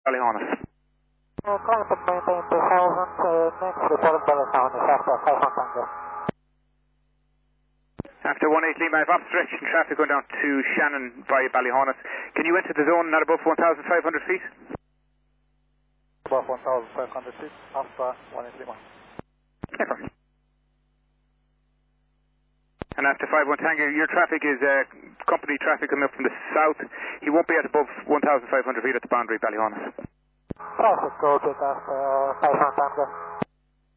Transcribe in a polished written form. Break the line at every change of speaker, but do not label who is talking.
Ballyhonus.
Climate maintain 2000, next report Ballyhonus after 500 Tango.
After 18 Lima, I've obstruction traffic going down to Shannon via Ballyhonus. Can you enter the zone not above 1,500 feet?
Above 1,500 feet, after 18 Lima.
Never. And after 51 Tango, your traffic is company traffic coming up from the south. He won't be at above 1,500 feet at the boundary, Ballyhonus.
Traffic go bit after 500 Tango.